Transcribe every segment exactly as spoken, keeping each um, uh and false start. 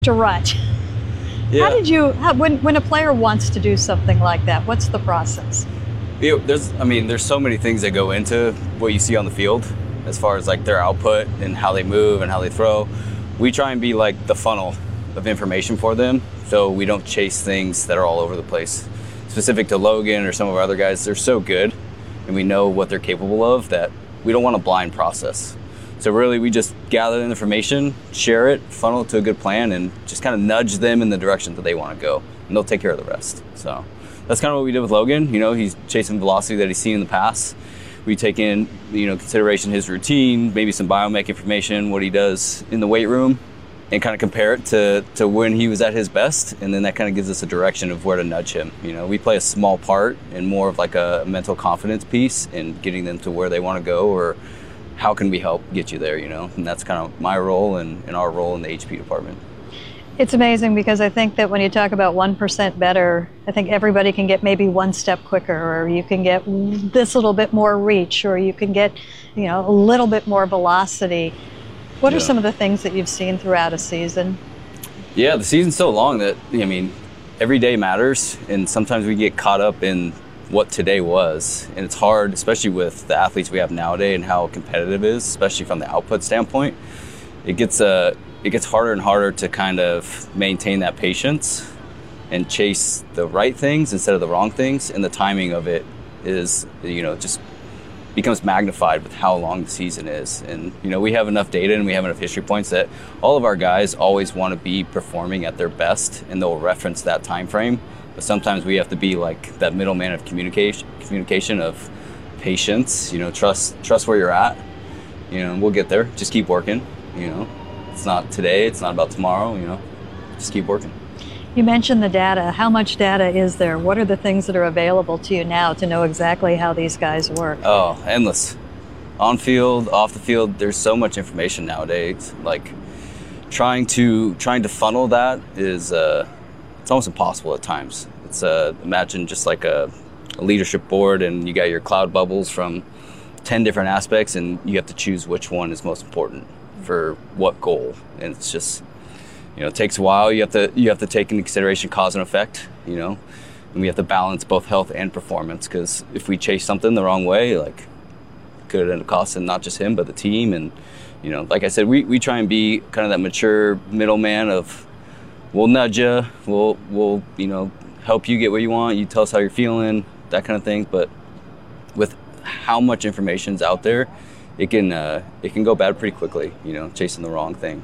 To rut. Yeah. How did you, how, when, when a player wants to do something like that, what's the process? You know, there's, I mean, there's so many things that go into what you see on the field as far as like their output and how they move and how they throw. We try and be like the funnel of information for them, so we don't chase things that are all over the place. Specific to Logan or some of our other guys, they're so good and we know what they're capable of that we don't want a blind process. So really we just gather the information, share it, funnel it to a good plan, and just kind of nudge them in the direction that they want to go, and they'll take care of the rest. So that's kind of what we did with Logan. You know, he's chasing velocity that he's seen in the past. We take in, you know, consideration his routine, maybe some biomech information, what he does in the weight room, and kind of compare it to, to when he was at his best, and then that kind of gives us a direction of where to nudge him. You know, we play a small part in more of like a mental confidence piece in getting them to where they want to go, or how can we help get you there, you know? And that's kind of my role and, and our role in the H P department. It's amazing because I think that when you talk about one percent better, I think everybody can get maybe one step quicker, or you can get this little bit more reach, or you can get, you know, a little bit more velocity. What yeah. are some of the things that you've seen throughout a season? Yeah, the season's so long that, I mean, every day matters, and sometimes we get caught up in what today was, and it's hard, especially with the athletes we have nowadays and how competitive it is, especially from the output standpoint. It gets uh, it gets harder and harder to kind of maintain that patience and chase the right things instead of the wrong things, and the timing of it is, you know, just becomes magnified with how long the season is. And, you know, we have enough data and we have enough history points that all of our guys always want to be performing at their best, and they'll reference that time frame. But sometimes we have to be like that middleman of communication, communication of patience, you know, trust trust where you're at, you know, and we'll get there. Just keep working, you know. It's not today, it's not about tomorrow, you know. Just keep working. You mentioned the data. How much data is there? What are the things that are available to you now to know exactly how these guys work? Oh, endless. On field, off the field, there's so much information nowadays. Like trying to trying to funnel that is uh it's almost impossible at times. It's uh, imagine just like a, a leadership board, and you got your cloud bubbles from ten different aspects, and you have to choose which one is most important for what goal. And it's just, you know, it takes a while. You have to you have to take into consideration cause and effect, you know, and we have to balance both health and performance, because if we chase something the wrong way, like, it could end up costing not just him but the team. And, you know, like I said, we, we try and be kind of that mature middleman of, we'll nudge you, we'll, we'll, you know, help you get what you want, you tell us how you're feeling, that kind of thing. But with how much information's out there, it can uh, it can go bad pretty quickly, you know, chasing the wrong thing.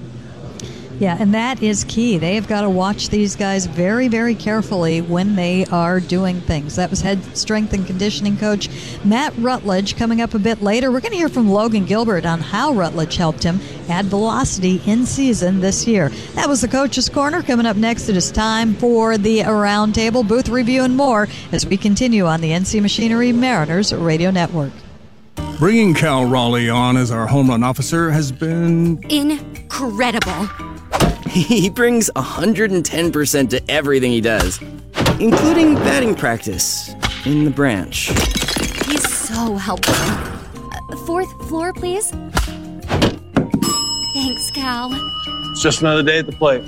Yeah, and that is key. They have got to watch these guys very, very carefully when they are doing things. That was head strength and conditioning coach Matt Rutledge. Coming up a bit later, we're going to hear from Logan Gilbert on how Rutledge helped him add velocity in season this year. That was the Coach's Corner. Coming up next, it is time for the Roundtable, booth review, and more as we continue on the N C Machinery Mariners Radio Network. Bringing Cal Raleigh on as our home run officer has been incredible. He brings one hundred ten percent to everything he does, including batting practice in the branch. He's so helpful. Uh, fourth floor, please. Thanks, Cal. It's just another day at the plate.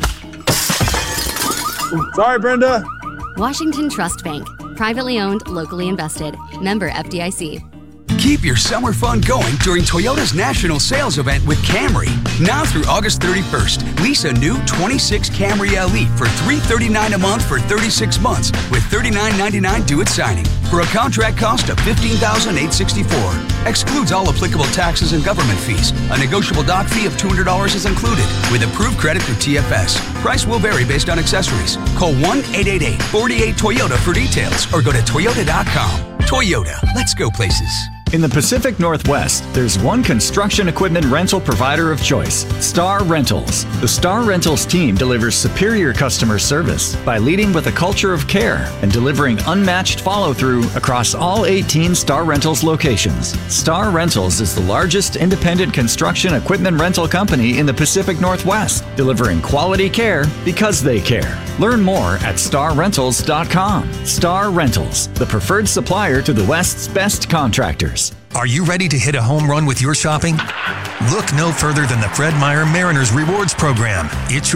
Sorry, Brenda. Washington Trust Bank. Privately owned, locally invested. Member F D I C. Keep your summer fun going during Toyota's national sales event with Camry. Now through August thirty-first, lease a new twenty-six Camry L E for three hundred thirty-nine dollars a month for thirty-six months with thirty-nine ninety-nine due at signing for a contract cost of fifteen thousand eight hundred sixty-four dollars. Excludes all applicable taxes and government fees. A negotiable dock fee of two hundred dollars is included with approved credit through T F S. Price will vary based on accessories. Call one eight eight eight, four eight Toyota for details or go to toyota dot com. Toyota, let's go places. In the Pacific Northwest, there's one construction equipment rental provider of choice, Star Rentals. The Star Rentals team delivers superior customer service by leading with a culture of care and delivering unmatched follow-through across all eighteen Star Rentals locations. Star Rentals is the largest independent construction equipment rental company in the Pacific Northwest, delivering quality care because they care. Learn more at star rentals dot com. Star Rentals, the preferred supplier to the West's best contractors. Are you ready to hit a home run with your shopping? Look no further than the Fred Meyer Mariners Rewards Program. It's your